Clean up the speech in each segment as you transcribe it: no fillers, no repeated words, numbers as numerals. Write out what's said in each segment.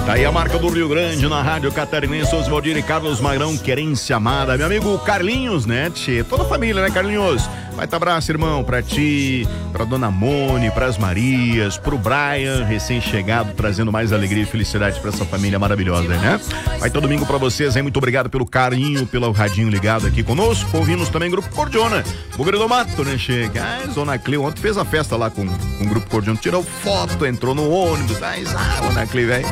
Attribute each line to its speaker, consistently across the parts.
Speaker 1: Daí a marca do Rio Grande na Rádio Catarinense, Osvaldir e Carlos Magrão, querência amada. Meu amigo Carlinhos, né, tchê? Toda a família, né, Carlinhos? Vai tá abraço, irmão, pra ti, pra dona Mone, pras Marias, pro Brian, recém-chegado, trazendo mais alegria e felicidade pra essa família maravilhosa, né? Vai todo domingo pra vocês, hein? Muito obrigado pelo carinho, pelo radinho ligado aqui conosco. Ouvimos também Grupo Cordiona, Bugre do Mato, né, chega? Zona Cleo, ontem fez a festa lá com o Grupo Cordiona, tirou foto, entrou no ônibus, Zona Cleo, velho.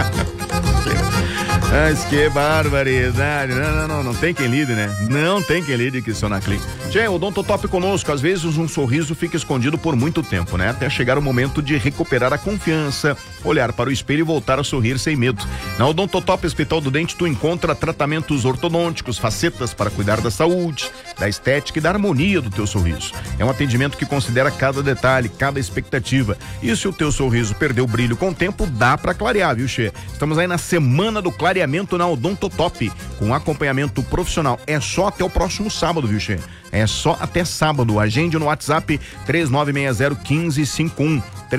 Speaker 1: Mas que barbaridade. Não tem quem lide, né? Não tem quem lide que Zona Cleo. Tchê, o Odontotop conosco. Às vezes um sorriso fica escondido por muito tempo, né? Até chegar o momento de recuperar a confiança, olhar para o espelho e voltar a sorrir sem medo. Na Odontotop Hospital do Dente tu encontra tratamentos ortodônticos, facetas para cuidar da saúde, da estética e da harmonia do teu sorriso. É um atendimento que considera cada detalhe, cada expectativa. E se o teu sorriso perdeu o brilho com o tempo, dá para clarear, viu, Che? Estamos aí na semana do clareamento na Odontotop, com acompanhamento profissional. É só até o próximo sábado, viu, Che? É só até sábado. Agende no WhatsApp 3960-1551.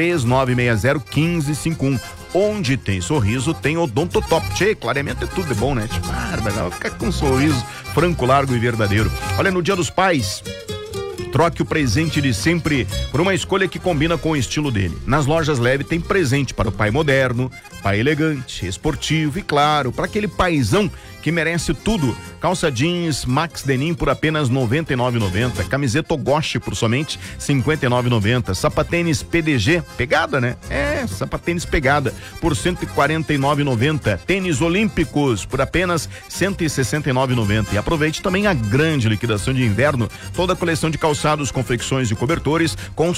Speaker 1: 3960-1551. Onde tem sorriso, tem Odontotop. Tchê, clareamento é tudo de bom, né? Tipo, vai ficar com um sorriso franco, largo e verdadeiro. Olha, no Dia dos Pais, troque o presente de sempre por uma escolha que combina com o estilo dele. Nas lojas Leve tem presente para o pai moderno, pai elegante, esportivo e, claro, para aquele paizão que merece tudo. Calça jeans Max Denim por apenas R$ 99,90. Camiseta Ogoshi por somente R$ 59,90. Sapatênis PDG, pegada, né? Sapatênis pegada por R$ 149,90. Tênis Olímpicos por apenas R$ 169,90. E aproveite também a grande liquidação de inverno. Toda a coleção de calçados, confecções e cobertores com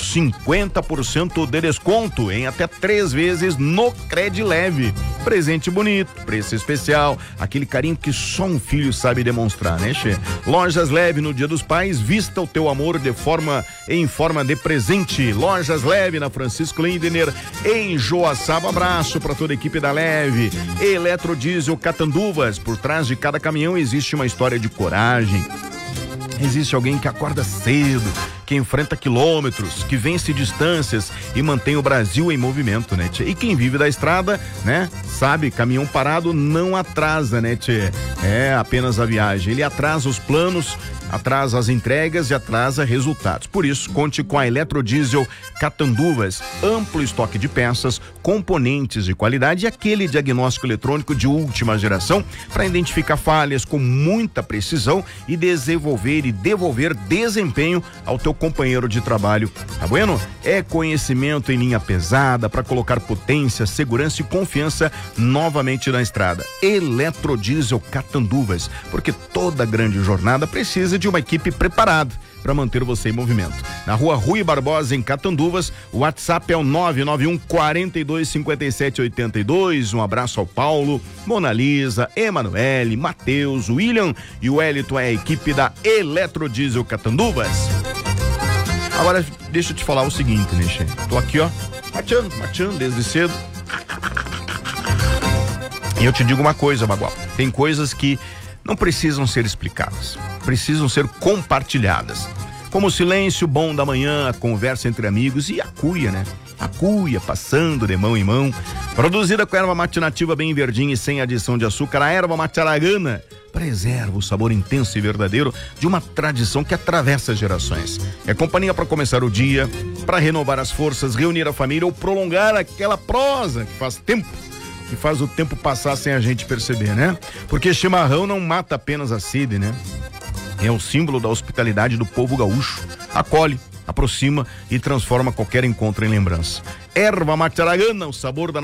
Speaker 1: 50% de desconto em até 3 vezes no Cred Leve. Presente bonito, preço especial, aquele carinho que só um filho sabe demonstrar, né, Che? Lojas Leve no Dia dos Pais, vista o teu amor em forma de presente. Lojas Leve na Francisco Lindner, em Joaçaba. Abraço para toda a equipe da Leve. Eletrodiesel Catanduvas, por trás de cada caminhão existe uma história de coragem. Existe alguém que acorda cedo, que enfrenta quilômetros, que vence distâncias e mantém o Brasil em movimento, né, tchê? E quem vive da estrada, né, sabe, caminhão parado não atrasa, né, tchê? É apenas a viagem. Ele atrasa os planos, atrasa as entregas e atrasa resultados. Por isso, conte com a Eletrodiesel Catanduvas. Amplo estoque de peças, componentes de qualidade e aquele diagnóstico eletrônico de última geração para identificar falhas com muita precisão e desenvolver e devolver desempenho ao teu companheiro de trabalho. Tá bueno? É conhecimento em linha pesada para colocar potência, segurança e confiança novamente na estrada. Eletrodiesel Catanduvas, porque toda grande jornada precisa de uma equipe preparada para manter você em movimento. Na Rua Rui Barbosa, em Catanduvas, o WhatsApp é o 991-425782. Um abraço ao Paulo, Mona Lisa, Emanuele, Matheus, William e o Wellington, é a equipe da Eletrodiesel Catanduvas. Agora, deixa eu te falar o seguinte, né, Che? Tô aqui, ó, mateando desde cedo. E eu te digo uma coisa, Bagual. Tem coisas que não precisam ser explicadas, precisam ser compartilhadas. Como o silêncio bom da manhã, a conversa entre amigos e a cuia, né? A cuia passando de mão em mão. Produzida com erva mate nativa bem verdinha e sem adição de açúcar, a erva mate aragana preserva o sabor intenso e verdadeiro de uma tradição que atravessa gerações. É companhia para começar o dia, para renovar as forças, reunir a família ou prolongar aquela prosa que faz tempo, que faz o tempo passar sem a gente perceber, né? Porque chimarrão não mata apenas a sede, né? É o símbolo da hospitalidade do povo gaúcho. Acolhe, aproxima e transforma qualquer encontro em lembrança. Erva mate aragana, o sabor da